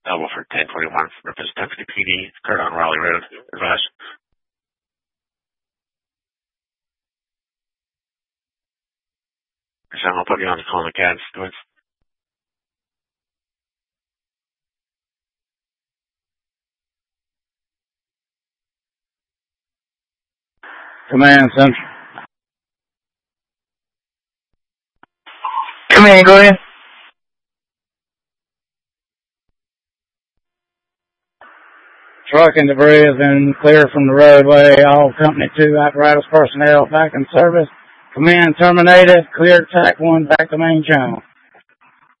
Double for 1021 represents Deputy PD, occurred on Raleigh Road. Advise. So I'll put you on the call again. Command Center. Command, go ahead. Truck and debris has been cleared from the roadway. All Company 2 apparatus personnel back in service. Command terminated. Cleared TAC 1 back to main channel.